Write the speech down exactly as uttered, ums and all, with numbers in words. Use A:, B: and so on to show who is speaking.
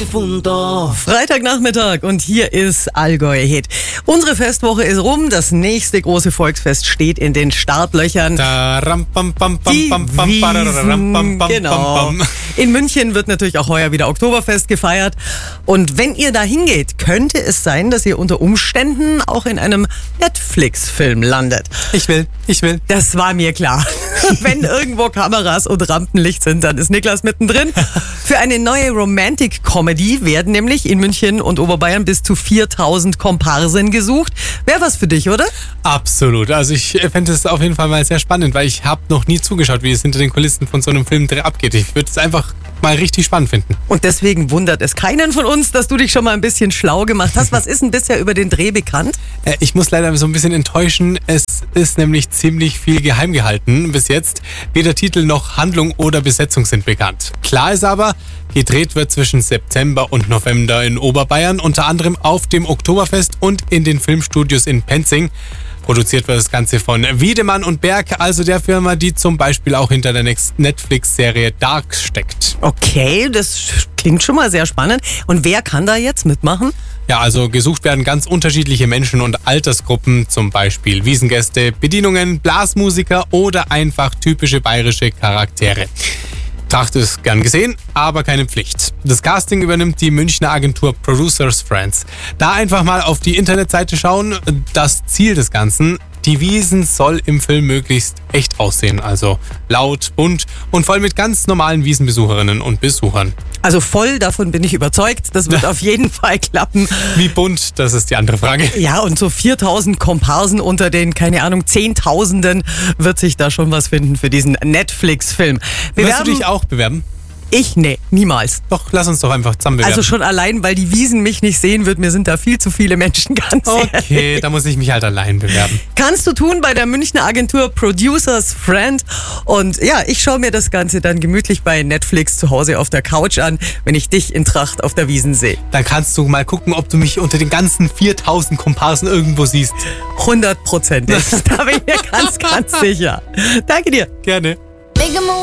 A: Punto.
B: Freitagnachmittag und hier ist Allgäu Hit. Unsere Festwoche ist rum, das nächste große Volksfest steht in den Startlöchern.
C: Da, ram, pam, pam, pam,
B: Die
C: pam, pam,
B: Wiesn,
C: pam, pam, pam,
B: genau.
C: pam.
B: In München wird natürlich auch heuer wieder Oktoberfest gefeiert. Und wenn ihr da hingeht, könnte es sein, dass ihr unter Umständen auch in einem Netflix-Film landet.
C: Ich will, ich will.
B: Das war mir klar. Wenn irgendwo Kameras und Rampenlicht sind, dann ist Niklas mittendrin. Für eine neue Romantic-Comedy werden nämlich in München und Oberbayern bis zu viertausend Komparsen gesucht. Wäre was für dich, oder?
C: Absolut. Also ich fände es auf jeden Fall mal sehr spannend, weil ich habe noch nie zugeschaut, wie es hinter den Kulissen von so einem Filmdreh abgeht. Ich würde es einfach mal richtig spannend finden.
B: Und deswegen wundert es keinen von uns, dass du dich schon mal ein bisschen schlau gemacht hast. Was ist denn bisher über den Dreh bekannt?
C: Äh, ich muss leider so ein bisschen enttäuschen. Es ist nämlich ziemlich viel geheim gehalten bis jetzt. Weder Titel noch Handlung oder Besetzung sind bekannt. Klar ist aber, gedreht wird zwischen September und November in Oberbayern, unter anderem auf dem Oktoberfest und in den Filmstudios in Penzing. Produziert wird das Ganze von Wiedemann und Berg, also der Firma, die zum Beispiel auch hinter der Netflix-Serie Dark steckt.
B: Okay, das klingt schon mal sehr spannend. Und wer kann da jetzt mitmachen?
C: Ja, also gesucht werden ganz unterschiedliche Menschen und Altersgruppen, zum Beispiel Wiesengäste, Bedienungen, Blasmusiker oder einfach typische bayerische Charaktere. Tracht ist gern gesehen, aber keine Pflicht. Das Casting übernimmt die Münchner Agentur Producers Friends. Da einfach mal auf die Internetseite schauen. Das Ziel des Ganzen: die Wiesn soll im Film möglichst echt aussehen. Also laut, bunt und voll mit ganz normalen Wiesenbesucherinnen und Besuchern.
B: Also voll, davon bin ich überzeugt. Das wird auf jeden Fall klappen.
C: Wie bunt, das ist die andere Frage.
B: Ja, und so viertausend Komparsen unter den, keine Ahnung, Zehntausenden wird sich da schon was finden für diesen Netflix-Film.
C: Wirst du dich auch bewerben?
B: Ich? Nee, niemals.
C: Doch, lass uns doch einfach zusammen bewerben.
B: Also schon allein, weil die Wiesn mich nicht sehen wird, mir sind da viel zu viele Menschen, ganz ehrlich.
C: Okay, da muss ich mich halt allein bewerben.
B: Kannst du tun bei der Münchner Agentur Producers Friend. Und ja, ich schaue mir das Ganze dann gemütlich bei Netflix zu Hause auf der Couch an, wenn ich dich in Tracht auf der Wiesn sehe.
C: Dann kannst du mal gucken, ob du mich unter den ganzen viertausend Komparsen irgendwo siehst.
B: Hundertprozentig. Da bin ich mir ganz, ganz sicher. Danke dir.
C: Gerne.